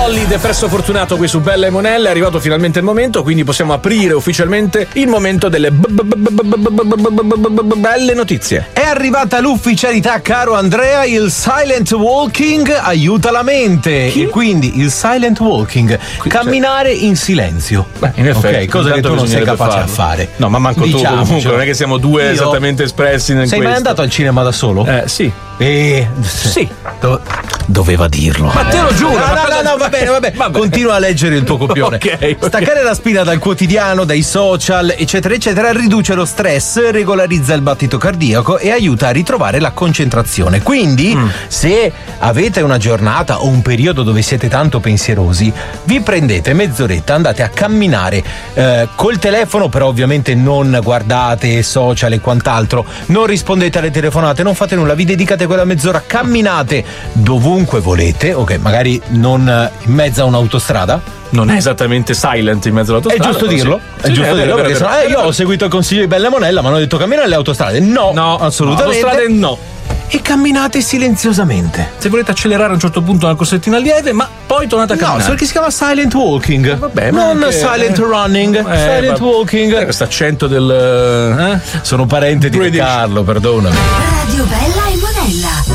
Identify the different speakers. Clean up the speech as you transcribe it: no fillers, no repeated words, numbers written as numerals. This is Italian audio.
Speaker 1: Lolli, Depresso Fortunato qui su Bella e Monella. È arrivato finalmente il momento, quindi possiamo aprire ufficialmente il momento delle belle notizie.
Speaker 2: È arrivata l'ufficialità, caro Andrea, il silent walking aiuta la mente. E quindi il silent walking, camminare in silenzio.
Speaker 1: Beh, in effetti,
Speaker 2: ok, cosa che tu non sei capace a fare.
Speaker 1: No, ma manco tu comunque, non è che siamo due esattamente espressi in questo.
Speaker 2: Sei mai andato al cinema da solo?
Speaker 1: Sì.
Speaker 2: Sì. Doveva dirlo.
Speaker 1: Ma te lo giuro.
Speaker 2: No, va bene. Continua a leggere il tuo copione.
Speaker 1: Okay.
Speaker 2: Staccare la spina dal quotidiano, dai social, eccetera, eccetera, riduce lo stress, regolarizza il battito cardiaco e aiuta a ritrovare la concentrazione. Quindi, se avete una giornata o un periodo dove siete tanto pensierosi, vi prendete mezz'oretta, andate a camminare col telefono, però ovviamente non guardate social e quant'altro, non rispondete alle telefonate, non fate nulla, vi dedicate quella mezz'ora, camminate dovunque volete, ok, magari non in mezzo a un'autostrada.
Speaker 1: Non è esattamente silent in mezzo all'autostrada.
Speaker 2: È giusto dirlo?
Speaker 1: Sì.
Speaker 2: È giusto dirlo, perché sennò io ho seguito il consiglio di Bella Monella, ma hanno detto camminare alle autostrade. No, assolutamente.
Speaker 1: Autostrade no.
Speaker 2: E camminate silenziosamente.
Speaker 1: Se volete accelerare a un certo punto una corsettina lieve, ma poi tornate a camminare.
Speaker 2: No, perché si chiama silent walking.
Speaker 1: Vabbè,
Speaker 2: non anche, silent running, silent walking.
Speaker 1: Questo accento del
Speaker 2: sono parente di Carlo, perdonami.
Speaker 3: Radio Bella e Monella.